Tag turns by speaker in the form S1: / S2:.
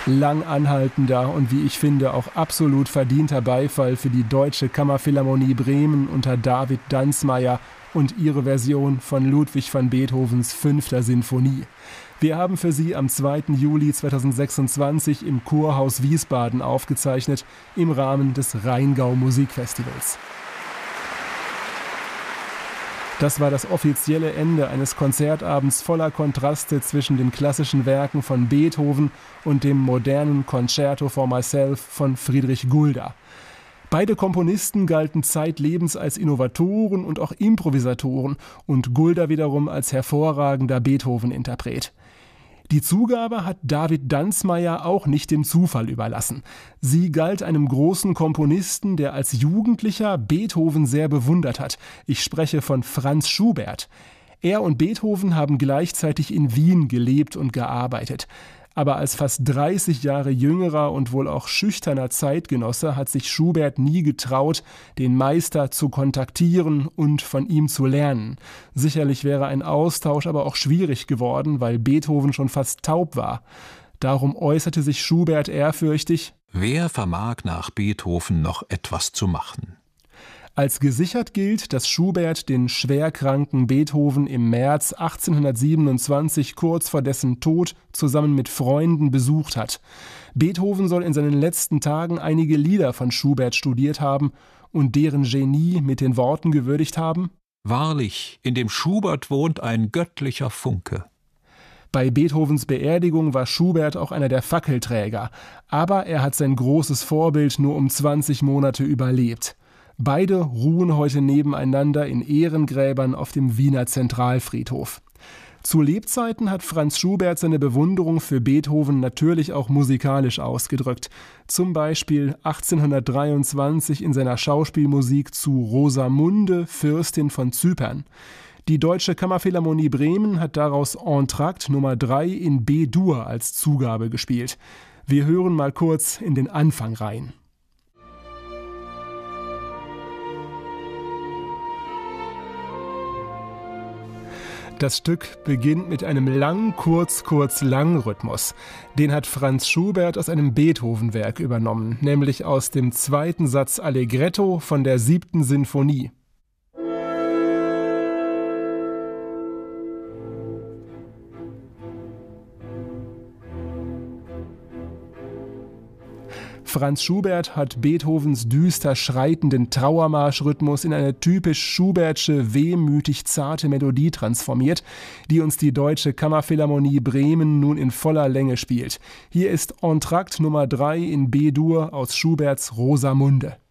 S1: Lang anhaltender und wie ich finde auch absolut verdienter Beifall für die Deutsche Kammerphilharmonie Bremen unter David Danzmeier und ihre Version von Ludwig van Beethovens 5. Sinfonie. Wir haben für Sie am 2. Juli 2026 im Kurhaus Wiesbaden aufgezeichnet im Rahmen des Rheingau Musikfestivals. Das war das offizielle Ende eines Konzertabends voller Kontraste zwischen den klassischen Werken von Beethoven und dem modernen Concerto for Myself von Friedrich Gulda. Beide Komponisten galten zeitlebens als Innovatoren und auch Improvisatoren und Gulda wiederum als hervorragender Beethoven-Interpret. Die Zugabe hat David Danzmeier auch nicht dem Zufall überlassen. Sie galt einem großen Komponisten, der als Jugendlicher Beethoven sehr bewundert hat. Ich spreche von Franz Schubert. Er und Beethoven haben gleichzeitig in Wien gelebt und gearbeitet. Aber als fast 30 Jahre jüngerer und wohl auch schüchterner Zeitgenosse hat sich Schubert nie getraut, den Meister zu kontaktieren und von ihm zu lernen. Sicherlich wäre ein Austausch aber auch schwierig geworden, weil Beethoven schon fast taub war. Darum äußerte sich Schubert ehrfürchtig:
S2: Wer vermag nach Beethoven noch etwas zu machen?
S1: Als gesichert gilt, dass Schubert den schwerkranken Beethoven im März 1827 kurz vor dessen Tod zusammen mit Freunden besucht hat. Beethoven soll in seinen letzten Tagen einige Lieder von Schubert studiert haben und deren Genie mit den Worten gewürdigt haben:
S2: Wahrlich, in dem Schubert wohnt ein göttlicher Funke.
S1: Bei Beethovens Beerdigung war Schubert auch einer der Fackelträger, aber er hat sein großes Vorbild nur um 20 Monate überlebt. Beide ruhen heute nebeneinander in Ehrengräbern auf dem Wiener Zentralfriedhof. Zu Lebzeiten hat Franz Schubert seine Bewunderung für Beethoven natürlich auch musikalisch ausgedrückt. Zum Beispiel 1823 in seiner Schauspielmusik zu Rosamunde, Fürstin von Zypern. Die Deutsche Kammerphilharmonie Bremen hat daraus Entr'acte Nummer 3 in B-Dur als Zugabe gespielt. Wir hören mal kurz in den Anfang rein. Das Stück beginnt mit einem Lang-Kurz-Kurz-Lang-Rhythmus. Den hat Franz Schubert aus einem Beethoven-Werk übernommen, nämlich aus dem 2. Satz Allegretto von der 7. Sinfonie. Franz Schubert hat Beethovens düster schreitenden Trauermarschrhythmus in eine typisch Schubertsche, wehmütig zarte Melodie transformiert, die uns die Deutsche Kammerphilharmonie Bremen nun in voller Länge spielt. Hier ist Entr'acte Nummer 3 in B-Dur aus Schuberts Rosamunde.